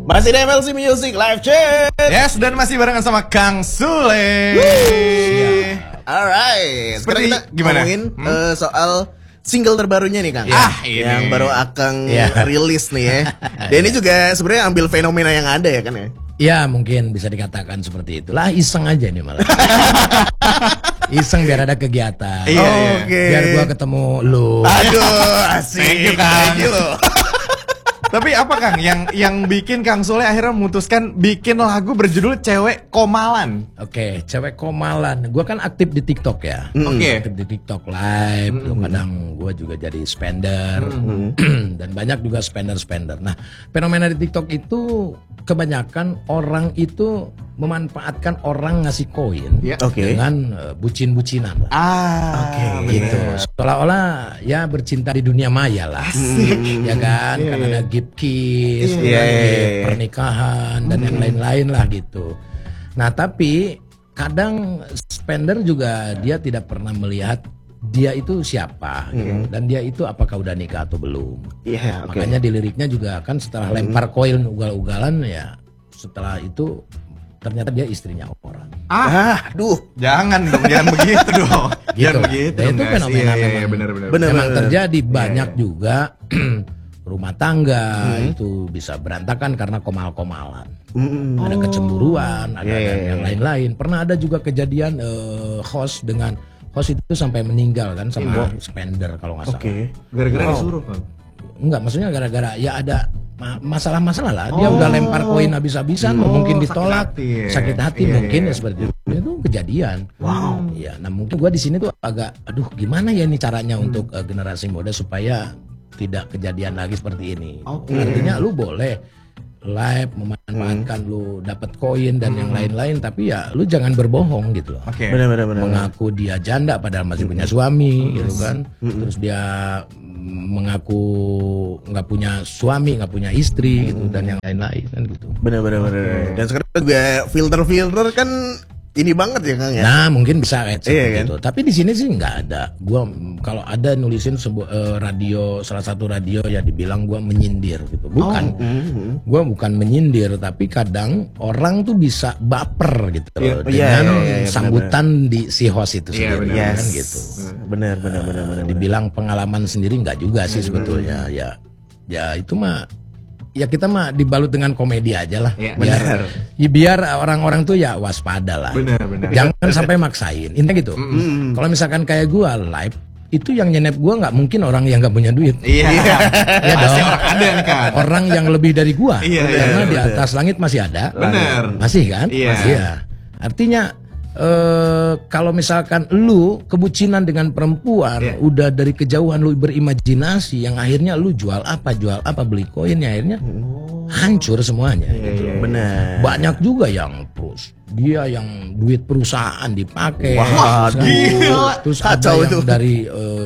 Masih di MLC Music Live Chat. Yes, dan masih barengan sama Kang Sule. Alright. Sekarang Seperti kita gimana? ngomongin soal single terbarunya nih Kang. Ini. Yang baru akan rilis nih ya. Dan ini juga sebenarnya ambil fenomena yang ada ya kan ya. Ya mungkin bisa dikatakan seperti itulah, iseng aja nih malah. Iseng biar ada kegiatan. Oke. Biar gua ketemu lu. Aduh, asik. Thank you, Kang. Thank you loh. Tapi apa Kang yang bikin Kang Sule akhirnya memutuskan bikin lagu berjudul Cewek Komalan? Oke, Cewek Komalan. Gua kan aktif di TikTok ya. Oke. Aktif di TikTok live. Kadang gua juga jadi spender. Dan banyak juga spender. Nah, fenomena di TikTok itu kebanyakan orang itu memanfaatkan orang ngasih koin Oke. dengan bucin-bucinan lah. Oke. Gitu. Seolah-olah ya bercinta di dunia maya lah. Ya kan? Karena ada gift kiss, gift pernikahan dan yang lain-lain lah gitu. Nah, tapi kadang spender juga dia tidak pernah melihat dia itu siapa gitu. Dan dia itu apakah udah nikah atau belum. Iya, oke. Makanya di liriknya juga kan setelah lempar koin ugal-ugalan ya, setelah itu ternyata dia istrinya orang. Aduh. Jangan dong, jangan begitu dong. Gitu. Jangan begitu. Dan itu dong, guys. fenomena Iya, memang. benar-benar. Bener. Memang terjadi banyak juga rumah tangga itu bisa berantakan karena komal-komalan. Ada kecemburuan, ada yang lain-lain. Pernah ada juga kejadian host itu sampai meninggal kan sama spender kalau nggak salah. Oke. Gara-gara disuruh, Bang. Enggak, maksudnya gara-gara ya ada masalah-masalah lah. Dia udah lempar koin habis-habisan, mungkin ditolak, sakit hati mungkin ya seperti itu kejadian. Wow. Ya, nah mungkin gua di sini tuh agak, aduh gimana ya ini caranya untuk generasi muda supaya tidak kejadian lagi seperti ini. Artinya lu boleh live memanfaatkan lu dapat koin dan yang lain-lain, tapi ya lu jangan berbohong gitu loh. Oke. Benar. Mengaku dia janda padahal masih punya suami gitu kan. Terus dia mengaku nggak punya suami, nggak punya istri gitu dan yang lain-lain kan gitu. Benar. Dan sekarang juga filter kan ini banget ya Kang ya. Nah mungkin bisa Iya, gitu. Tapi di sini sih nggak ada. Gua kalau ada nulisin radio, salah satu radio ya dibilang gua menyindir gitu. Bukan. Gua bukan menyindir, tapi kadang orang tuh bisa baper gitu loh dengan sambutan di si host itu sendiri kan gitu. Benar. Dibilang pengalaman sendiri nggak juga sih sebetulnya. Ya itu mah. Ya kita mah dibalut dengan komedi aja lah. Biar orang-orang tuh ya waspada lah. Benar. Jangan sampai maksain. Intinya gitu. Kalau misalkan kayak gua live, itu yang nyenep gua nggak mungkin orang yang nggak punya duit. Iya. Ya Pasti dong. orang ada nih kan. Orang yang lebih dari gua. Karena di benar. atas langit masih ada. Benar. Masih kan? Iya. Artinya kalau misalkan lu kebucinan dengan perempuan udah dari kejauhan lu berimajinasi yang akhirnya lu jual apa beli koin ya akhirnya hancur semuanya gitu. Benar. Banyak juga yang dia yang duit perusahaan dipakai. Wah, gila. Terus Kacau ada yang itu. dari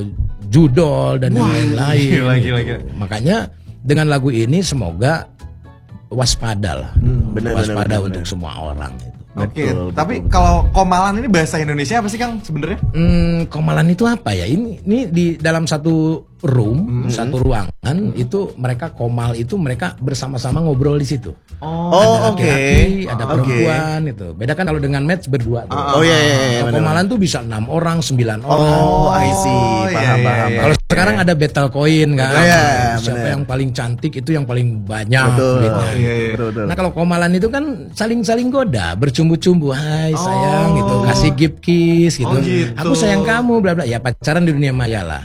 judol dan yang lain-lain. Gila. Gitu. Makanya dengan lagu ini semoga waspada lah. Waspada untuk semua orang itu. Oke, tapi kalau komalan ini bahasa Indonesia apa sih Kang sebenarnya? Komalan itu apa ya? Ini di dalam satu room, satu ruangan itu mereka komal itu mereka bersama-sama ngobrol di situ. Ada laki-laki, ada perempuan itu. Beda kan kalau dengan match berdua tuh. Kalau komalan tuh bisa 6 orang, 9 orang. I see. Paham. Kalau sekarang ada battle coin kan. Siapa bener. yang paling cantik itu yang paling banyak Betul. duitnya. Betul. Nah kalau komalan itu kan saling goda, bercumbu-cumbu, hai sayang gitu, kasih gift kiss gitu. Aku sayang kamu, bla bla. Ya pacaran di dunia maya lah.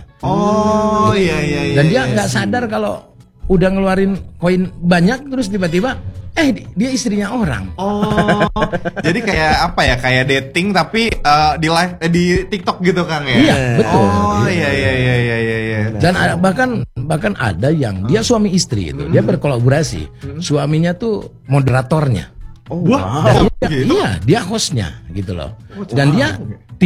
Iya. Dan dia nggak sadar kalau udah ngeluarin koin banyak terus tiba-tiba dia istrinya orang. Jadi kayak apa ya? Kayak dating tapi di live di TikTok gitu Kang ya? Iya, betul. Iya. Dan bahkan ada yang dia suami istri itu, dia berkolaborasi. Suaminya tuh moderatornya. Dia hostnya gitu loh. Dan dia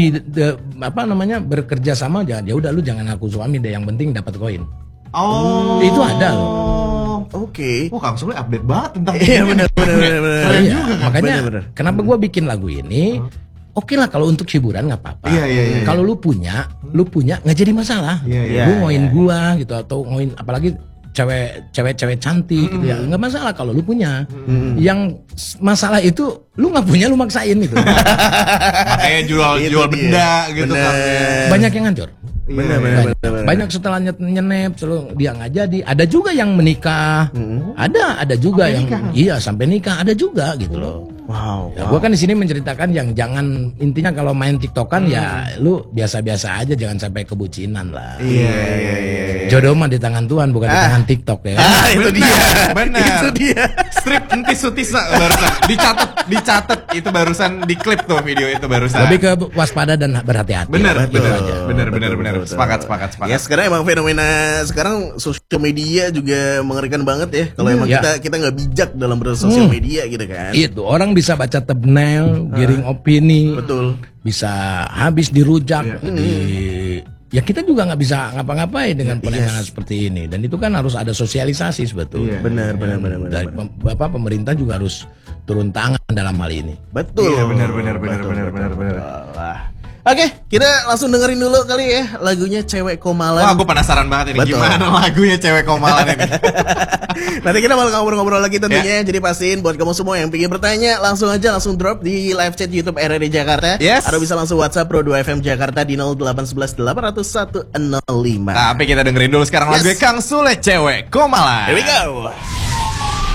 bekerja sama ya udah lu jangan ngaku suami deh, yang penting dapat koin. Itu ada loh. Oke. Kang Sule update banget tentang Iya benar. Makanya Bener. kenapa gua bikin lagu ini? Oke lah kalau untuk hiburan nggak apa-apa. Iya. Kalau lu punya nggak jadi masalah. Iya. Lu ngoin gua gitu atau ngoin apalagi cewek cantik gitu ya. Nggak masalah kalau lu punya. Yang masalah itu lu nggak punya, lu maksain gitu. Makanya jual benda gitu kan. Banyak yang hancur. Benar. Banyak setelah nyenep selalu dia nggak jadi. Ada juga yang menikah. Ada juga yang iya sampai nikah, ada juga gitu loh. Wow. Ya, gua kan di sini menceritakan yang jangan, intinya kalau main TikTokan ya lu biasa-biasa aja, jangan sampai kebucinan lah. Iya. Jodoh mah di tangan Tuhan, bukan di tangan TikTok ya. Itu dia. Benar. Itu dia. Strip entis sutisa barusan dicatat itu barusan diklip tuh video itu barusan. Lebih ke waspada dan berhati-hati. Benar. Betul. Sepakat. Ya sekarang emang fenomena sekarang sosial media juga mengerikan banget ya. Kalau emang ya. kita nggak bijak dalam bersosial media gitu kan. Itu orang bisa baca thumbnail, giring opini, Betul. bisa habis dirujak, ya kita juga nggak bisa ngapa-ngapain dengan penanganan seperti ini. Dan itu kan harus ada sosialisasi sebetulnya. Benar. Dari pemerintah juga harus turun tangan dalam hal ini. Betul. Iya, benar. Wah. Oke, kita langsung dengerin dulu kali ya lagunya Cewek Komalan. Wah, aku penasaran banget ini Betul. gimana lagunya Cewek Komalan ini. Nanti kita bakal ngobrol-ngobrol lagi tentunya. Jadi pastiin buat kamu semua yang pengen bertanya langsung drop di live chat YouTube RRD Jakarta. Yes. Atau bisa langsung WhatsApp Pro 2 FM Jakarta di 0811 800 105. Tapi kita dengerin dulu sekarang lagunya Kang Sule Cewek Komalan. Here we go.